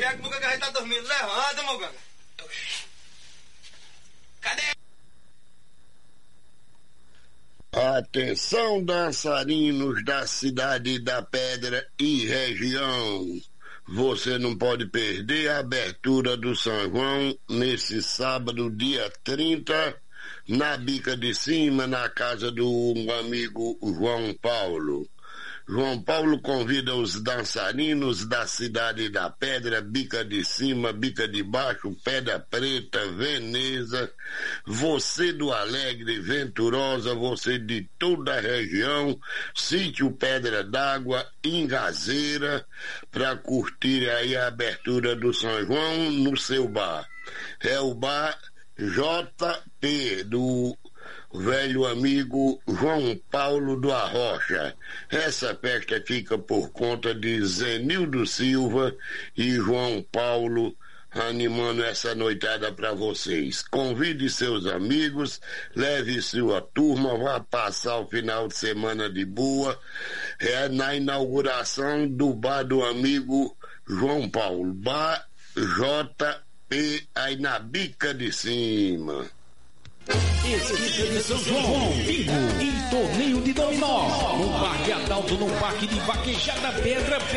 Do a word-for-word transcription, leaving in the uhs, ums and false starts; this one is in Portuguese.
é que o Mugaga tá dormindo? Levanta, Mugaga. Cadê? Atenção, dançarinos da Cidade da Pedra e região. Você não pode perder a abertura do São João nesse sábado, dia trinta, na Bica de Cima, na casa do amigo João Paulo. João Paulo convida os dançarinos da Cidade da Pedra, Bica de Cima, Bica de Baixo, Pedra Preta, Veneza, você do Alegre, Venturosa, você de toda a região, Sítio Pedra d'Água, Ingazeira, para curtir aí a abertura do São João no seu bar. É o bar J P, do velho amigo João Paulo do Arrocha. Essa festa fica por conta de Zenildo Silva e João Paulo, animando essa noitada para vocês. Convide seus amigos, leve sua turma, vá passar o final de semana de boa. É na inauguração do bar do amigo João Paulo, bar J P, aí na Bica de Cima. Equipe de São João, vivo em torneio de dominó, no Parque Adalto, no Parque de Vaquejada Pedra.